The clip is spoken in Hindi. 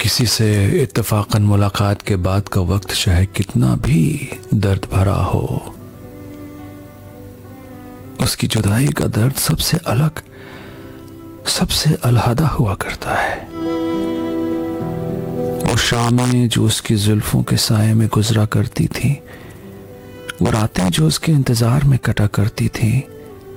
किसी से इत्तेफाकन मुलाकात के बाद का वक्त चाहे कितना भी दर्द भरा हो, उसकी जुदाई का दर्द सबसे अलग, सबसे अलहदा हुआ करता है। वो शामें जो उसकी जुल्फों के साए में गुजरा करती थी, वो रातें जो उसके इंतजार में कटा करती थी,